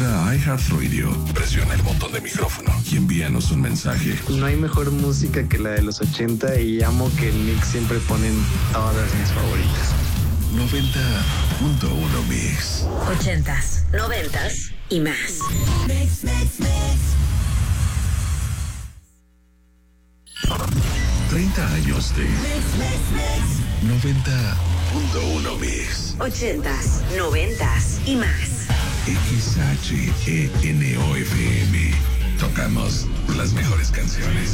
Entra a iHeartRadio, presiona el botón de micrófono y envíanos un mensaje. No hay mejor música que la de los 80 y amo que en Mix siempre ponen todas mis favoritas. 90.1 Mix. 80s, 90s y más. Mix, mix, mix. 30 años de Mix, mix, mix. 90.1 Mix. 80s, 90s y más. XHENOFM. Tocamos las mejores canciones.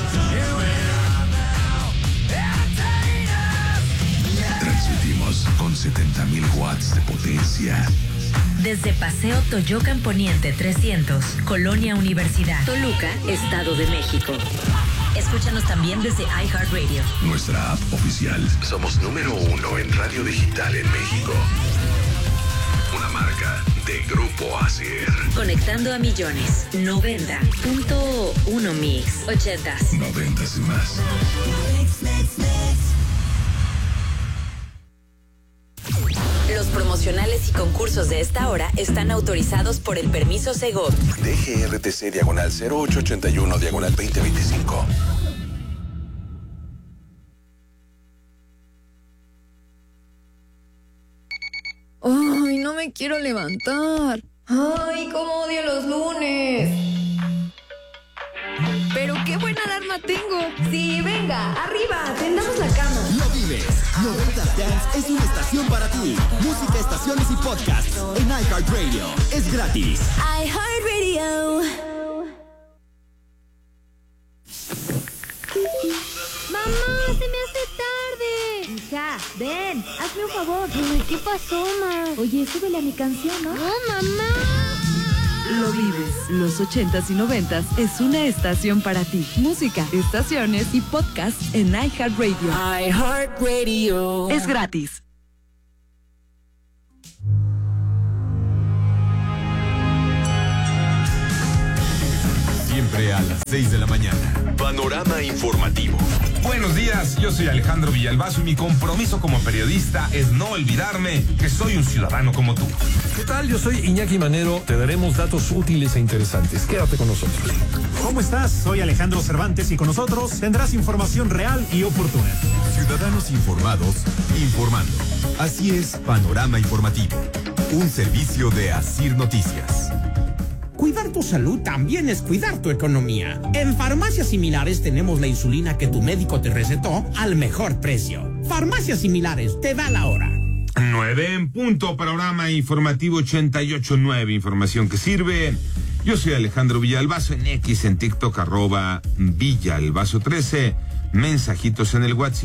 Transmitimos con 70,000 watts de potencia. Desde Paseo Toyocan Poniente 300, Colonia Universidad, Toluca, Estado de México. Escúchanos también desde iHeartRadio. Nuestra app oficial. Somos número 1 en radio digital en México. Una marca de Grupo Asier. Conectando a millones. 90.1 Mix. 80s. 90s y más. Mix, mix, mix. Los promocionales y concursos de esta hora están autorizados por el permiso Segov. DGRTC /0881/2025. Ay, no me quiero levantar. Ay, cómo odio los lunes. Pero qué buena alarma tengo. Sí, venga, arriba, tendamos la cama. Lo vives. 90 Dance es una estación para ti. Música, estaciones y podcasts en iHeartRadio. Es gratis. iHeartRadio. ¡Mamá, se me hace tarde! Hija, ven, hazme un favor. Ay, ¿qué pasó, ma? Oye, súbele a mi canción, ¿no? ¡No, mamá! Lo vives. Los 80s y 90s es una estación para ti. Música, estaciones y podcasts en iHeartRadio. iHeartRadio. Es gratis. Siempre a las 6 de la mañana. Panorama informativo. Buenos días, yo soy Alejandro Villalbazo y mi compromiso como periodista es no olvidarme que soy un ciudadano como tú. ¿Qué tal? Yo soy Iñaki Manero. Te daremos datos útiles e interesantes. Quédate con nosotros. ¿Cómo estás? Soy Alejandro Cervantes y con nosotros tendrás información real y oportuna. Ciudadanos informados, informando. Así es, Panorama Informativo. Un servicio de Asir Noticias. Cuidar tu salud también es cuidar tu economía. En Farmacias Similares tenemos la insulina que tu médico te recetó al mejor precio. Farmacias Similares, te da la hora. 9 en punto, Panorama Informativo 88.9, información que sirve. Yo soy Alejandro Villalbazo, en X, en TikTok, @Villalbazo13. Mensajitos en el WhatsApp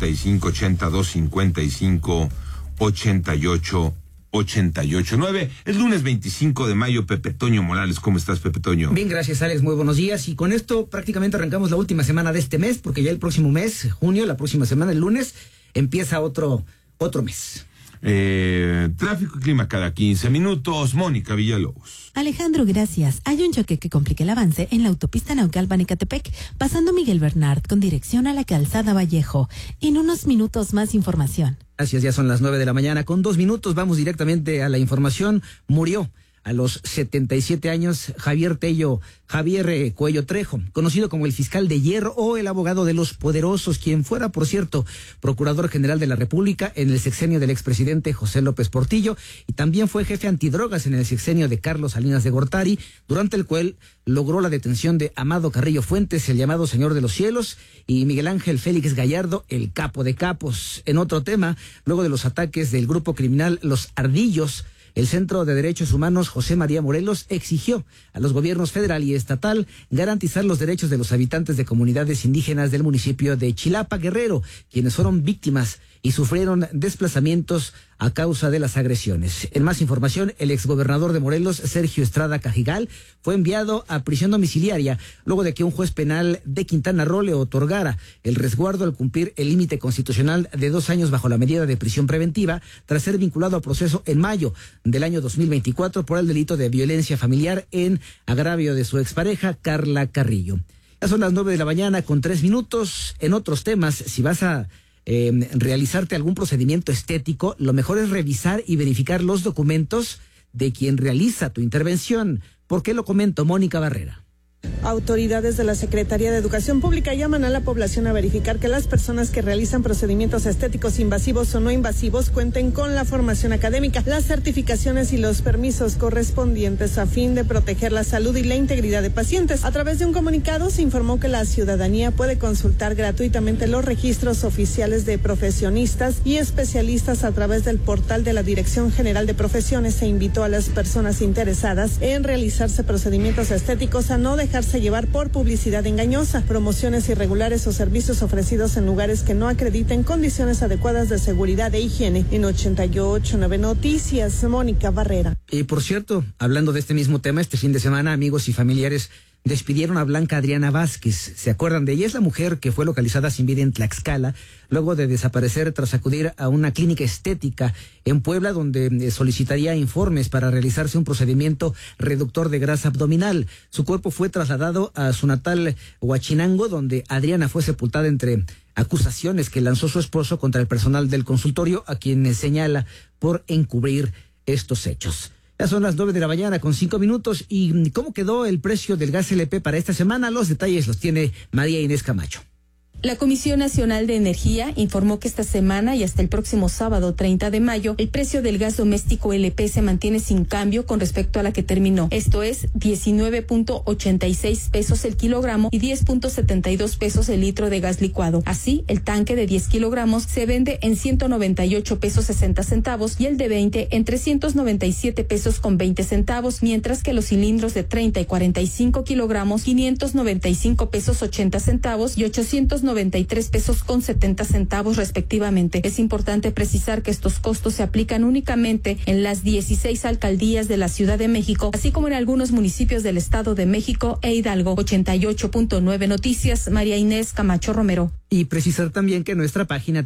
5582558889. Es lunes 25 de mayo. Pepe Toño Morales, ¿cómo estás, Pepe Toño? Bien, gracias, Alex, muy buenos días. Y con esto prácticamente arrancamos la última semana de este mes, porque ya el próximo mes, junio, la próxima semana, el lunes, empieza otro mes. Tráfico y clima cada 15 minutos. Mónica Villalobos. Alejandro, gracias. Hay un choque que complica el avance en la autopista Naucalpan-Ecatepec, pasando Miguel Bernard con dirección a la calzada Vallejo. En unos minutos más información. Gracias, ya son las 9 de la mañana. Con 2 minutos vamos directamente a la información. Murió a los 77 años Javier Cuello Trejo, conocido como el fiscal de hierro o el abogado de los poderosos, quien fuera, por cierto, procurador general de la República en el sexenio del expresidente José López Portillo, y también fue jefe antidrogas en el sexenio de Carlos Salinas de Gortari, durante el cual logró la detención de Amado Carrillo Fuentes, el llamado Señor de los Cielos, y Miguel Ángel Félix Gallardo, el capo de capos. En otro tema, luego de los ataques del grupo criminal Los Ardillos, el Centro de Derechos Humanos José María Morelos exigió a los gobiernos federal y estatal garantizar los derechos de los habitantes de comunidades indígenas del municipio de Chilapa, Guerrero, quienes fueron víctimas y sufrieron desplazamientos a causa de las agresiones. En más información, el exgobernador de Morelos, Sergio Estrada Cajigal, fue enviado a prisión domiciliaria luego de que un juez penal de Quintana Roo le otorgara el resguardo al cumplir el límite constitucional de 2 años bajo la medida de prisión preventiva, tras ser vinculado a proceso en mayo del año 2024 por el delito de violencia familiar en agravio de su expareja, Carla Carrillo. Ya son las 9 de la mañana con 3 minutos. En otros temas, si vas a realizarte algún procedimiento estético, lo mejor es revisar y verificar los documentos de quien realiza tu intervención. ¿Por qué lo comento? Mónica Barrera. Autoridades de la Secretaría de Educación Pública llaman a la población a verificar que las personas que realizan procedimientos estéticos invasivos o no invasivos cuenten con la formación académica, las certificaciones y los permisos correspondientes a fin de proteger la salud y la integridad de pacientes. A través de un comunicado se informó que la ciudadanía puede consultar gratuitamente los registros oficiales de profesionistas y especialistas a través del portal de la Dirección General de Profesiones. Se invitó a las personas interesadas en realizarse procedimientos estéticos a no dejarse llevar por publicidad engañosa, promociones irregulares o servicios ofrecidos en lugares que no acrediten condiciones adecuadas de seguridad e higiene. En 88.9 Noticias, Mónica Barrera. Y por cierto, hablando de este mismo tema, este fin de semana amigos y familiares despidieron a Blanca Adriana Vázquez. ¿Se acuerdan de ella? Es la mujer que fue localizada sin vida en Tlaxcala luego de desaparecer tras acudir a una clínica estética en Puebla, donde solicitaría informes para realizarse un procedimiento reductor de grasa abdominal. Su cuerpo fue trasladado a su natal Huachinango, donde Adriana fue sepultada entre acusaciones que lanzó su esposo contra el personal del consultorio, a quien señala por encubrir estos hechos. Ya son las 9:05 a.m. ¿Y cómo quedó el precio del gas LP para esta semana? Los detalles los tiene María Inés Camacho. La Comisión Nacional de Energía informó que esta semana y hasta el próximo sábado 30 de mayo, el precio del gas doméstico LP se mantiene sin cambio con respecto a la que terminó. Esto es 19.86 pesos el kilogramo y 10.72 pesos el litro de gas licuado. Así, el tanque de 10 kilogramos se vende en 198 pesos 60 centavos y el de 20 en 397 pesos con 20 centavos, mientras que los cilindros de 30 y 45 kilogramos 595 pesos 80 centavos y 893 pesos con 70 centavos respectivamente. Es importante precisar que estos costos se aplican únicamente en las 16 alcaldías de la Ciudad de México, así como en algunos municipios del Estado de México e Hidalgo. 88.9 Noticias, María Inés Camacho Romero. Y precisar también que en nuestra página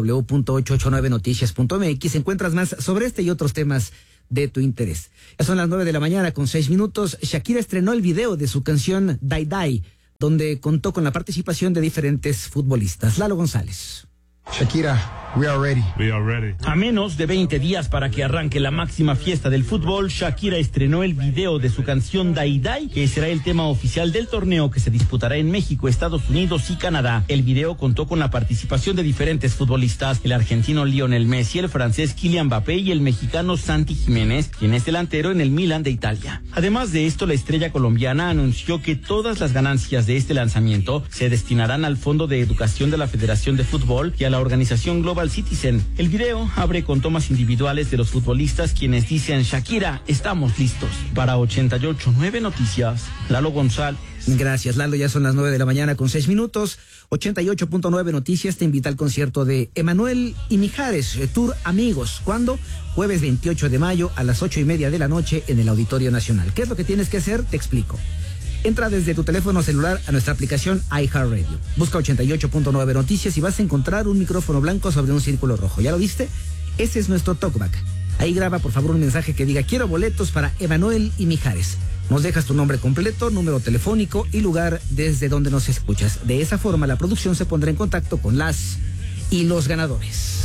www.889noticias.mx encuentras más sobre este y otros temas de tu interés. Ya son las 9:06 a.m. Shakira estrenó el video de su canción Die Die, donde contó con la participación de diferentes futbolistas. Lalo González. Shakira, we are ready. We are ready. A menos de 20 días para que arranque la máxima fiesta del fútbol, Shakira estrenó el video de su canción Die Die, que será el tema oficial del torneo que se disputará en México, Estados Unidos y Canadá. El video contó con la participación de diferentes futbolistas: el argentino Lionel Messi, el francés Kylian Mbappé y el mexicano Santi Jiménez, quien es delantero en el Milan de Italia. Además de esto, la estrella colombiana anunció que todas las ganancias de este lanzamiento se destinarán al Fondo de Educación de la Federación de Fútbol y a la organización Global Citizen. El video abre con tomas individuales de los futbolistas, quienes dicen: Shakira, estamos listos. Para 88.9 Noticias, Lalo González. Gracias, Lalo. Ya son las 9:06 a.m. 88.9 Noticias te invita al concierto de Emanuel y Mijares, Tour Amigos. ¿Cuándo? Jueves 28 de mayo a las 8:30 de la noche en el Auditorio Nacional. ¿Qué es lo que tienes que hacer? Te explico. Entra desde tu teléfono celular a nuestra aplicación iHeartRadio. Busca 88.9 Noticias y vas a encontrar un micrófono blanco sobre un círculo rojo. ¿Ya lo viste? Ese es nuestro talkback. Ahí graba por favor un mensaje que diga: quiero boletos para Emanuel y Mijares. Nos dejas tu nombre completo, número telefónico y lugar desde donde nos escuchas. De esa forma la producción se pondrá en contacto con las y los ganadores.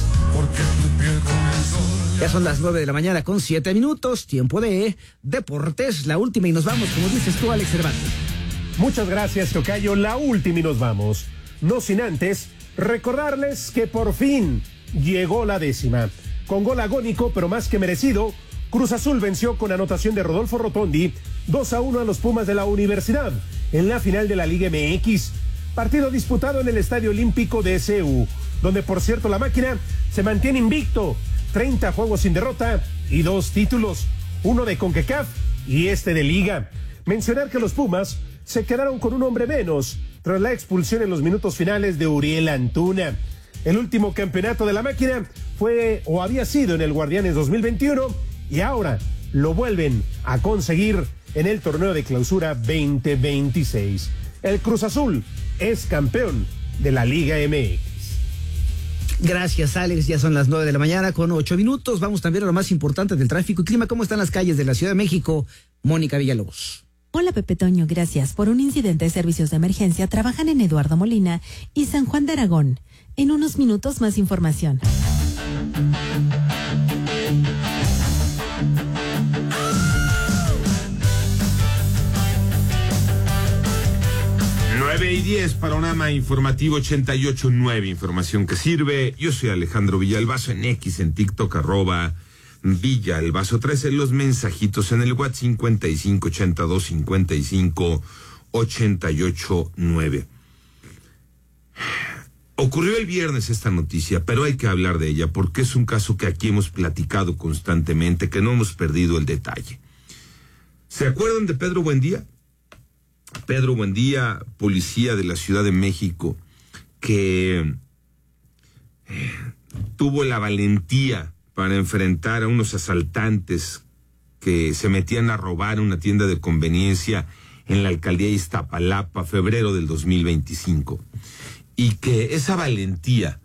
Ya son las 9:07 a.m. Tiempo de deportes, la última y nos vamos, como dices tú, Alex Cervantes. Muchas gracias, tocayo. La última y nos vamos. No sin antes recordarles que por fin llegó la 10ª. Con gol agónico, pero más que merecido, Cruz Azul venció con anotación de Rodolfo Rotondi 2-1 a los Pumas de la Universidad en la final de la Liga MX. Partido disputado en el Estadio Olímpico de CU, donde por cierto la máquina se mantiene invicto. 30 juegos sin derrota y 2 títulos, uno de CONCACAF y este de Liga. Mencionar que los Pumas se quedaron con un hombre menos tras la expulsión en los minutos finales de Uriel Antuna. El último campeonato de la máquina fue o había sido en el Guardianes 2021 y ahora lo vuelven a conseguir en el torneo de clausura 2026. El Cruz Azul es campeón de la Liga MX. Gracias, Alex. Ya son las 9:08 a.m. Vamos también a lo más importante del tráfico y clima. ¿Cómo están las calles de la Ciudad de México? Mónica Villalobos. Hola, Pepe Toño, gracias. Por un incidente de servicios de emergencia trabajan en Eduardo Molina y San Juan de Aragón. En unos minutos más información. 9:10, panorama informativo 88.9, información que sirve. Yo soy Alejandro Villalbazo en X, en TikTok, @Villalbazo13, los mensajitos en el WhatsApp 5582558889. Ocurrió el viernes esta noticia, pero hay que hablar de ella porque es un caso que aquí hemos platicado constantemente, que no hemos perdido el detalle. ¿Se acuerdan de Pedro Buendía? Pedro Buendía, policía de la Ciudad de México, que tuvo la valentía para enfrentar a unos asaltantes que se metían a robar una tienda de conveniencia en la alcaldía de Iztapalapa, febrero del 2025. Y que esa valentía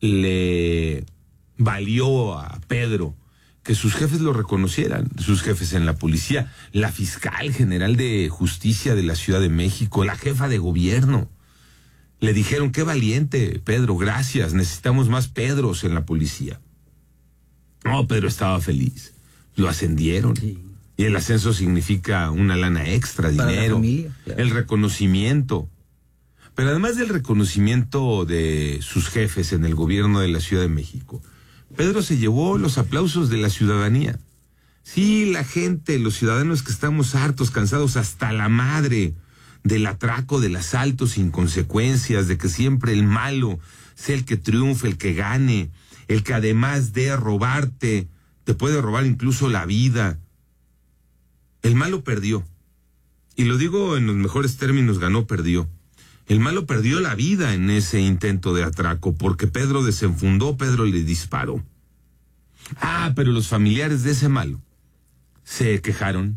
le valió a Pedro que sus jefes lo reconocieran, sus jefes en la policía, la fiscal general de justicia de la Ciudad de México, la jefa de gobierno. Le dijeron, qué valiente, Pedro, gracias, necesitamos más Pedros en la policía. No, Pedro estaba feliz, lo ascendieron. Sí. Y el ascenso significa una lana extra, para dinero, familia, claro. El reconocimiento. Pero además del reconocimiento de sus jefes en el gobierno de la Ciudad de México, Pedro se llevó los aplausos de la ciudadanía. Sí, la gente, los ciudadanos que estamos hartos, cansados hasta la madre del atraco, del asalto sin consecuencias, de que siempre el malo sea el que triunfe, el que gane, el que además de robarte, te puede robar incluso la vida. El malo perdió. Y lo digo en los mejores términos, ganó, perdió. El malo perdió la vida en ese intento de atraco porque Pedro desenfundó, Pedro le disparó. Pero los familiares de ese malo se quejaron.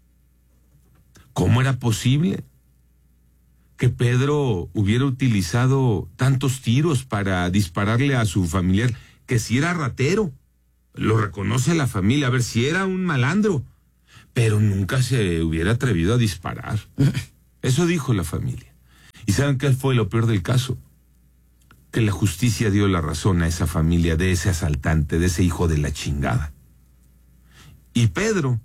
¿Cómo era posible que Pedro hubiera utilizado tantos tiros para dispararle a su familiar? Que si era ratero, lo reconoce la familia, a ver si era un malandro, pero nunca se hubiera atrevido a disparar. Eso dijo la familia. ¿Y saben qué fue lo peor del caso? Que la justicia dio la razón a esa familia de ese asaltante, de ese hijo de la chingada. Y Pedro,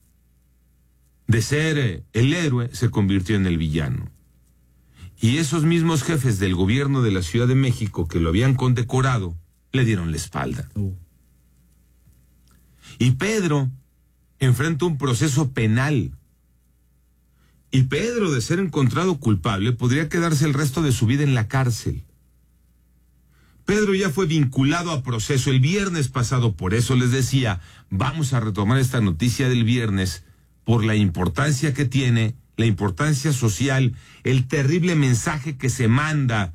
de ser el héroe, se convirtió en el villano. Y esos mismos jefes del gobierno de la Ciudad de México que lo habían condecorado, le dieron la espalda. Y Pedro enfrenta un proceso penal. Y Pedro, de ser encontrado culpable, podría quedarse el resto de su vida en la cárcel. Pedro ya fue vinculado a proceso el viernes pasado, por eso les decía, vamos a retomar esta noticia del viernes, por la importancia que tiene, la importancia social, el terrible mensaje que se manda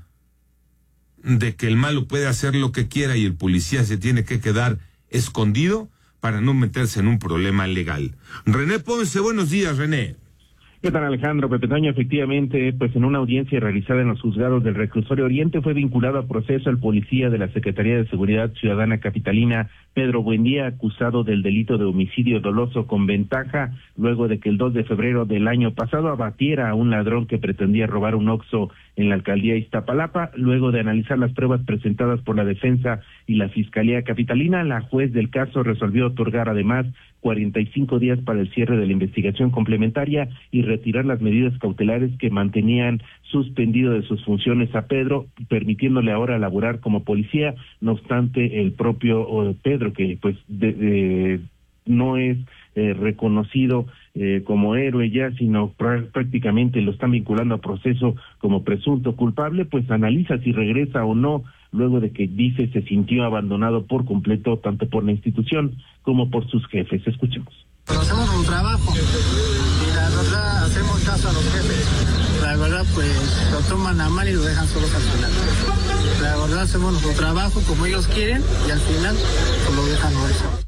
de que el malo puede hacer lo que quiera y el policía se tiene que quedar escondido para no meterse en un problema legal. René Ponce, buenos días, René. ¿Qué tal, Alejandro? Pepe Toño, efectivamente, pues en una audiencia realizada en los juzgados del Reclusorio Oriente fue vinculado a proceso el policía de la Secretaría de Seguridad Ciudadana Capitalina, Pedro Buendía, acusado del delito de homicidio doloso con ventaja, luego de que el 2 de febrero del año pasado abatiera a un ladrón que pretendía robar un Oxxo en la alcaldía de Iztapalapa. Luego de analizar las pruebas presentadas por la defensa y la Fiscalía Capitalina, la juez del caso resolvió otorgar además 45 días para el cierre de la investigación complementaria y retirar las medidas cautelares que mantenían suspendido de sus funciones a Pedro, permitiéndole ahora laborar como policía. No obstante, el propio Pedro, que pues no es reconocido como héroe ya, sino prácticamente lo están vinculando a proceso como presunto culpable, pues analiza si regresa o no, luego de que dice se sintió abandonado por completo tanto por la institución como por sus jefes. Escuchemos. Pero hacemos un trabajo y la verdad hacemos caso a los jefes. La verdad pues lo toman a mal y lo dejan solos al final. La verdad hacemos nuestro trabajo como ellos quieren y al final pues lo dejan morir.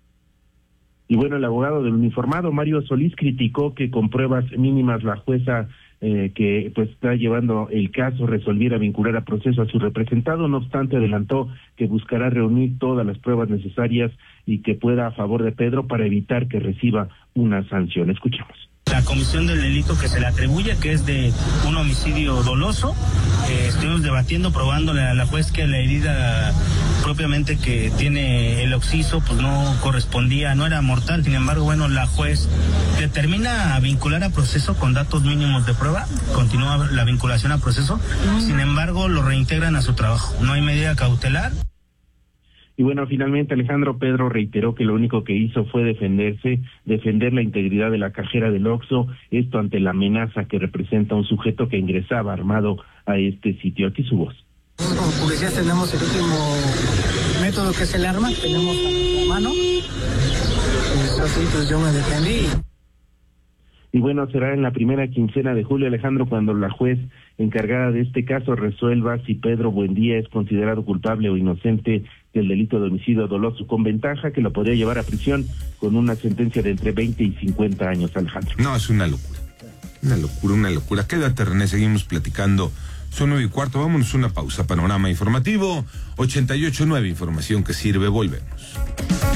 Y bueno, el abogado del uniformado, Mario Solís, criticó que con pruebas mínimas la jueza que pues está llevando el caso resolviera vincular a proceso a su representado. No obstante, adelantó que buscará reunir todas las pruebas necesarias y que pueda a favor de Pedro para evitar que reciba una sanción. Escuchemos. La comisión del delito que se le atribuye, que es de un homicidio doloso, estuvimos debatiendo, probándole a la juez que la herida propiamente que tiene el occiso, pues no correspondía, no era mortal. Sin embargo, bueno, la juez determina vincular a proceso con datos mínimos de prueba, continúa la vinculación a proceso, sin embargo, lo reintegran a su trabajo. No hay medida cautelar. Y bueno, finalmente Alejandro, Pedro reiteró que lo único que hizo fue defender la integridad de la cajera del Oxxo, esto ante la amenaza que representa un sujeto que ingresaba armado a este sitio. Aquí su voz. Como policías tenemos el último método que es el arma, tenemos la mano, pues yo me defendí. Y bueno, será en la primera quincena de julio, Alejandro, cuando la juez encargada de este caso resuelva si Pedro Buendía es considerado culpable o inocente del delito de homicidio doloso con ventaja, que lo podría llevar a prisión con una sentencia de entre 20 y 50 años, Alejandro. No, es una locura. Una locura. Quédate, René, seguimos platicando. Son 9:15, vámonos a una pausa. Panorama informativo, 88.9, información que sirve, volvemos.